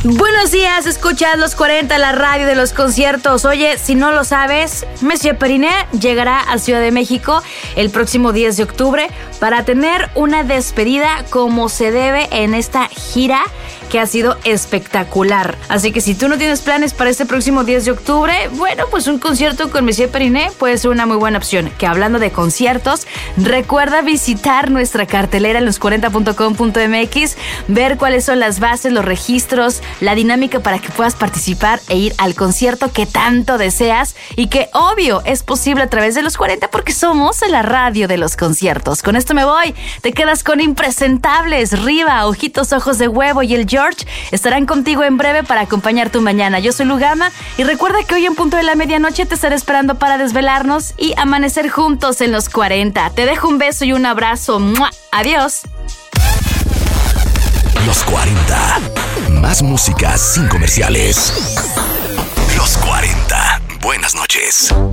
Buenos días, escuchas Los 40, la radio de los conciertos. Oye, si no lo sabes, Monsieur Periné llegará a Ciudad de México el próximo 10 de octubre para tener una despedida como se debe en esta gira que ha sido espectacular. Así que si tú no tienes planes para este próximo 10 de octubre, bueno, pues un concierto con Monsieur Periné puede ser una muy buena opción. Que hablando de conciertos, recuerda visitar nuestra cartelera en los40.com.mx, ver cuáles son las bases, los registros, la dinámica para que puedas participar e ir al concierto que tanto deseas y que obvio es posible a través de Los 40 porque somos la radio de los conciertos. Con esto me voy. Te quedas con Impresentables, Riva, Ojitos Ojos de Huevo y el George estarán contigo en breve para acompañar tu mañana. Yo soy Lugama y recuerda que hoy en punto de la medianoche te estaré esperando para desvelarnos y amanecer juntos en Los 40. Te dejo un beso y un abrazo. ¡Mua! Adiós. Los 40. Más música sin comerciales. Los 40. Buenas noches.